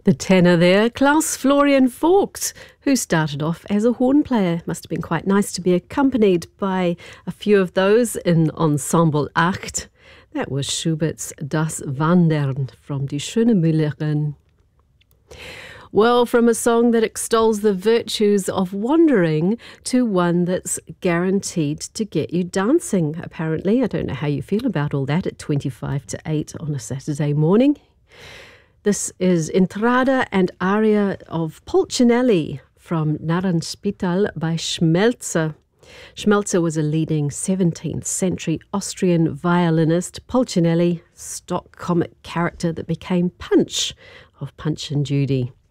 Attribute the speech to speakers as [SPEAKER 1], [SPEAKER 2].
[SPEAKER 1] The tenor there, Klaus Florian Vogt, who started off as a horn player. Must have been quite nice to be accompanied by a few of those in Ensemble 8. That was Schubert's Das Wandern from Die Schöne Müllerin. Well, from a song that extols the virtues of wandering to one that's guaranteed to get you dancing, apparently. I don't know how you feel about all that at 25 to 8 on a Saturday morning. This is Entrada and aria of Polcinelli from Narrenspital by Schmelzer. Schmelzer was a leading 17th century Austrian violinist. Polcinelli, stock comic character that became Punch of Punch and Judy.